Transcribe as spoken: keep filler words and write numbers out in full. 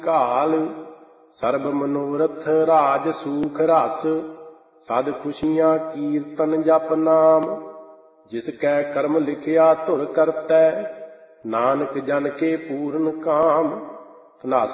ਘਾਲ। ਸਰਬ ਮਨੋਰਥ ਰਾਜ ਸੂਖ ਰਸ, ਸਦ ਖੁਸ਼ੀਆਂ ਕੀਰਤਨ ਜਪ ਨਾਮ। ਜਿਸ ਕੈ ਕਰਮ ਲਿਖਿਆ ਧੁਰ ਕਰਤੈ, ਨਾਨਕ ਜਨ ਕੇ ਪੂਰਨ ਕਾਮ।